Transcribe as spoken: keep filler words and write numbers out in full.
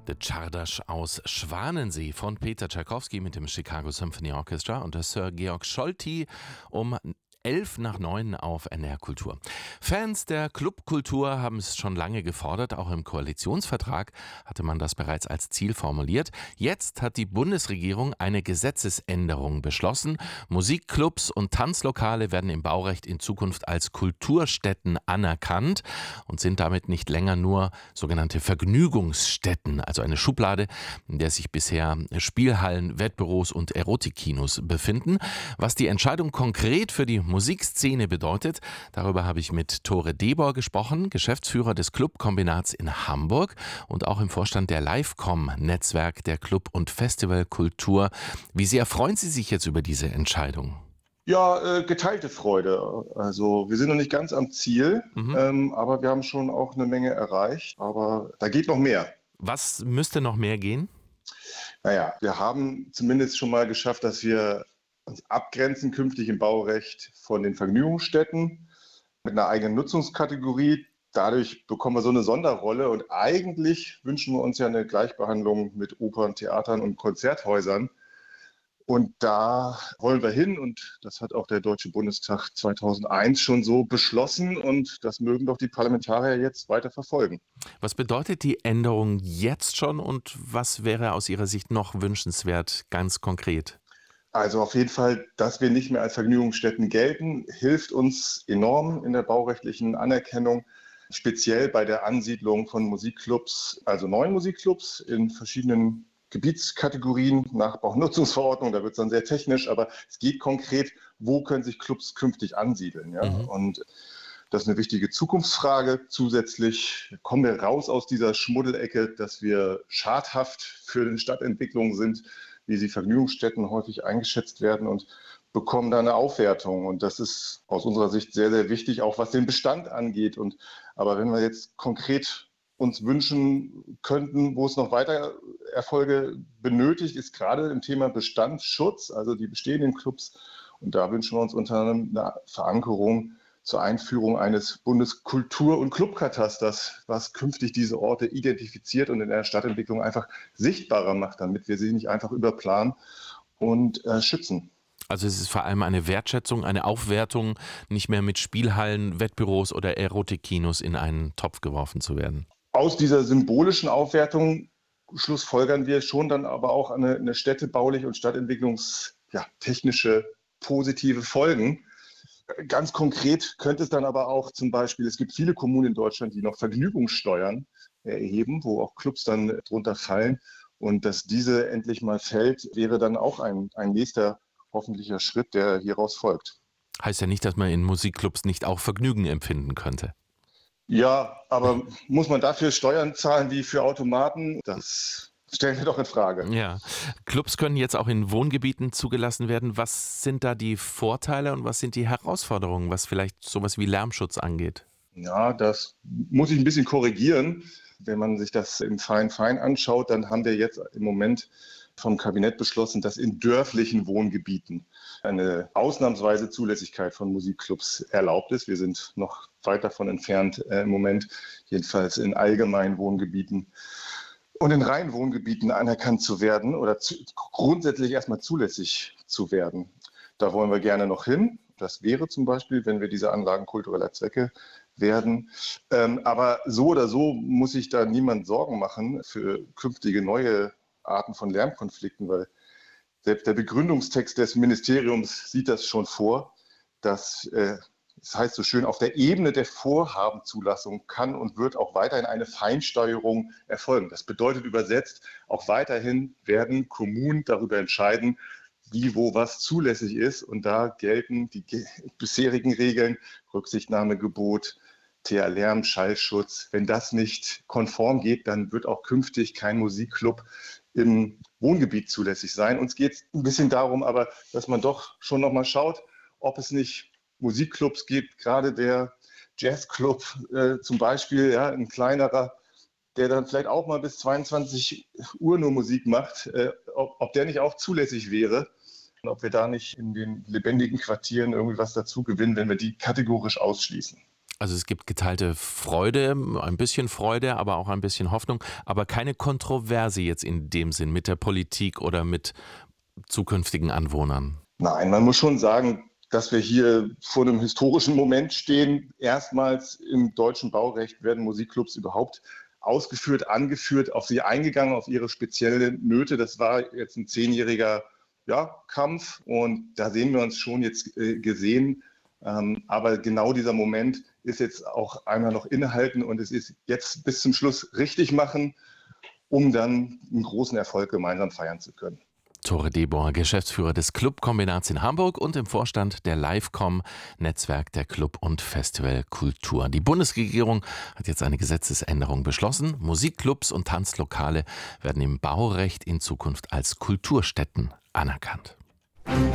Der Czardas aus Schwanensee von Peter Tschaikowski mit dem Chicago Symphony Orchestra und der Sir Georg Scholti um elf nach neun auf N D R Kultur. Fans der Clubkultur haben es schon lange gefordert. Auch im Koalitionsvertrag hatte man das bereits als Ziel formuliert. Jetzt hat die Bundesregierung eine Gesetzesänderung beschlossen. Musikclubs und Tanzlokale werden im Baurecht in Zukunft als Kulturstätten anerkannt und sind damit nicht länger nur sogenannte Vergnügungsstätten, also eine Schublade, in der sich bisher Spielhallen, Wettbüros und Erotikkinos befinden. Was die Entscheidung konkret für die Musikszene bedeutet, darüber habe ich mit Tore Debor gesprochen, Geschäftsführer des Clubkombinats in Hamburg und auch im Vorstand der Livecom-Netzwerk der Club- und Festivalkultur. Wie sehr freuen Sie sich jetzt über diese Entscheidung? Ja, äh, geteilte Freude. Also wir sind noch nicht ganz am Ziel, Mhm. ähm, aber wir haben schon auch eine Menge erreicht. Aber da geht noch mehr. Was müsste noch mehr gehen? Naja, wir haben zumindest schon mal geschafft, dass wir uns abgrenzen künftig im Baurecht von den Vergnügungsstätten mit einer eigenen Nutzungskategorie. Dadurch bekommen wir so eine Sonderrolle und eigentlich wünschen wir uns ja eine Gleichbehandlung mit Opern, Theatern und Konzerthäusern. Und da wollen wir hin und das hat auch der Deutsche Bundestag zweitausendeins schon so beschlossen und das mögen doch die Parlamentarier jetzt weiter verfolgen. Was bedeutet die Änderung jetzt schon und was wäre aus Ihrer Sicht noch wünschenswert, ganz konkret? Also auf jeden Fall, dass wir nicht mehr als Vergnügungsstätten gelten, hilft uns enorm in der baurechtlichen Anerkennung, speziell bei der Ansiedlung von Musikclubs, also neuen Musikclubs in verschiedenen Gebietskategorien nach Baunutzungsverordnung. Da wird es dann sehr technisch, aber es geht konkret, wo können sich Clubs künftig ansiedeln. Ja? Mhm. Und das ist eine wichtige Zukunftsfrage. Zusätzlich kommen wir raus aus dieser Schmuddelecke, dass wir schadhaft für die Stadtentwicklung sind, wie sie Vergnügungsstätten häufig eingeschätzt werden und bekommen da eine Aufwertung. Und das ist aus unserer Sicht sehr, sehr wichtig, auch was den Bestand angeht. Und, aber wenn wir jetzt konkret uns wünschen könnten, wo es noch weiter Erfolge benötigt, ist gerade im Thema Bestandsschutz, also die bestehenden Clubs. Und da wünschen wir uns unter anderem eine Verankerung zur Einführung eines Bundeskultur- und Clubkatasters, was künftig diese Orte identifiziert und in der Stadtentwicklung einfach sichtbarer macht, damit wir sie nicht einfach überplanen und äh, schützen. Also es ist vor allem eine Wertschätzung, eine Aufwertung, nicht mehr mit Spielhallen, Wettbüros oder Erotikkinos in einen Topf geworfen zu werden. Aus dieser symbolischen Aufwertung schlussfolgern wir schon dann aber auch eine, eine städtebauliche und stadtentwicklungstechnische ja, positive Folgen. Ganz konkret könnte es dann aber auch zum Beispiel, es gibt viele Kommunen in Deutschland, die noch Vergnügungssteuern erheben, wo auch Clubs dann drunter fallen. Und dass diese endlich mal fällt, wäre dann auch ein, ein nächster hoffentlicher Schritt, der hieraus folgt. Heißt ja nicht, dass man in Musikclubs nicht auch Vergnügen empfinden könnte. Ja, aber muss man dafür Steuern zahlen wie für Automaten? Das stellen wir doch in Frage. Ja, Clubs können jetzt auch in Wohngebieten zugelassen werden. Was sind da die Vorteile und was sind die Herausforderungen, was vielleicht sowas wie Lärmschutz angeht? Ja, das muss ich ein bisschen korrigieren. Wenn man sich das im Fein-Fein anschaut, dann haben wir jetzt im Moment vom Kabinett beschlossen, dass in dörflichen Wohngebieten eine ausnahmsweise Zulässigkeit von Musikclubs erlaubt ist. Wir sind noch weit davon entfernt äh, im Moment, jedenfalls in allgemeinen Wohngebieten und in reinen Wohngebieten anerkannt zu werden oder zu, grundsätzlich erstmal zulässig zu werden. Da wollen wir gerne noch hin. Das wäre zum Beispiel, wenn wir diese Anlagen kultureller Zwecke werden. Ähm, aber so oder so muss sich da niemand Sorgen machen für künftige neue Arten von Lärmkonflikten, weil selbst der Begründungstext des Ministeriums sieht das schon vor, dass, äh, das heißt so schön, auf der Ebene der Vorhabenzulassung kann und wird auch weiterhin eine Feinsteuerung erfolgen. Das bedeutet übersetzt, auch weiterhin werden Kommunen darüber entscheiden, wie, wo, was zulässig ist. Und da gelten die ge- bisherigen Regeln, Rücksichtnahmegebot, T H-Lärm, Schallschutz. Wenn das nicht konform geht, dann wird auch künftig kein Musikclub im Wohngebiet zulässig sein. Uns geht es ein bisschen darum, aber dass man doch schon nochmal schaut, ob es nicht Musikclubs gibt, gerade der Jazzclub äh, zum Beispiel, ja, ein kleinerer, der dann vielleicht auch mal bis zweiundzwanzig Uhr nur Musik macht, äh, ob, ob der nicht auch zulässig wäre und ob wir da nicht in den lebendigen Quartieren irgendwie was dazu gewinnen, wenn wir die kategorisch ausschließen. Also es gibt geteilte Freude, ein bisschen Freude, aber auch ein bisschen Hoffnung, aber keine Kontroverse jetzt in dem Sinn mit der Politik oder mit zukünftigen Anwohnern. Nein, man muss schon sagen, dass wir hier vor einem historischen Moment stehen. Erstmals im deutschen Baurecht werden Musikclubs überhaupt ausgeführt, angeführt, auf sie eingegangen, auf ihre speziellen Nöte. Das war jetzt ein zehnjähriger ja, Kampf und da sehen wir uns schon jetzt äh, gesehen. Ähm, aber genau dieser Moment ist jetzt auch einmal noch innehalten und es ist jetzt bis zum Schluss richtig machen, um dann einen großen Erfolg gemeinsam feiern zu können. Tore Debor, Geschäftsführer des Clubkombinats in Hamburg und im Vorstand der Livecom, Netzwerk der Club- und Festivalkultur. Die Bundesregierung hat jetzt eine Gesetzesänderung beschlossen. Musikclubs und Tanzlokale werden im Baurecht in Zukunft als Kulturstätten anerkannt.